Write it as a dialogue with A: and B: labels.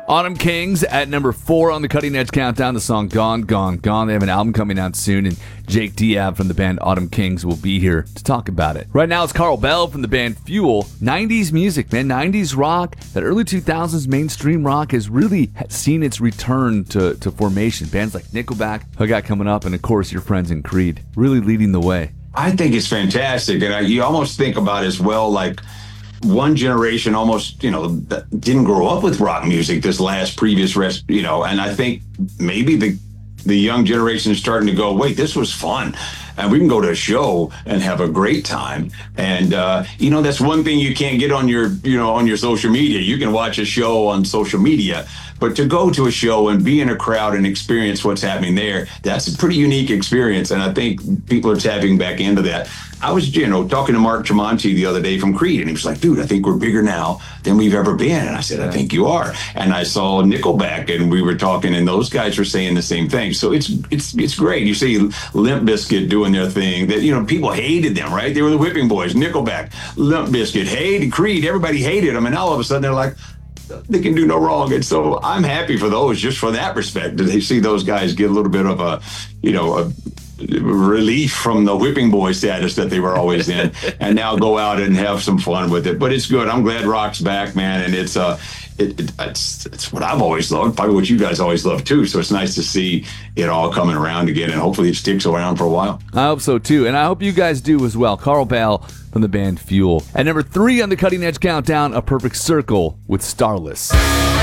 A: Autumn Kings at number 4 on the Cutting Edge Countdown. The song Gone, Gone, Gone. They have an album coming out soon, and Jake Diab from the band Autumn Kings will be here to talk about it. Right now, it's Carl Bell from the band Fuel. 90s music, man. 90s rock. That early 2000s mainstream rock has really seen its return to formation. Bands like Nickelback, who got coming up, and of course, your friends in Creed, really leading the way.
B: I think it's fantastic. And you almost think about it as well, like, one generation almost, didn't grow up with rock music, this previous, and I think maybe the young generation is starting to go, wait, this was fun. And we can go to a show and have a great time. And, that's one thing you can't get on your social media. You can watch a show on social media, but to go to a show and be in a crowd and experience what's happening there, that's a pretty unique experience. And I think people are tapping back into that. I was, talking to Mark Tremonti the other day from Creed, and he was like, dude, I think we're bigger now than we've ever been. And I said, I think you are. And I saw Nickelback, and we were talking, and those guys were saying the same thing. So it's great. You see Limp Bizkit doing their thing that, people hated them, right? They were the Whipping Boys, Nickelback, Limp Bizkit, hated Creed. Everybody hated them. And all of a sudden they're like, they can do no wrong. And so I'm happy for those, just for that perspective. They see those guys get a little bit of a relief from the Whipping Boy status that they were always in, and now go out and have some fun with it. But it's good. I'm glad rock's back, man. And it's what I've always loved, probably what you guys always love too. So it's nice to see it all coming around again, and hopefully it sticks around for a while.
A: I hope so too, and I hope you guys do as well. Carl Bell from the band Fuel. At number 3 on the Cutting Edge Countdown, A Perfect Circle with Starless.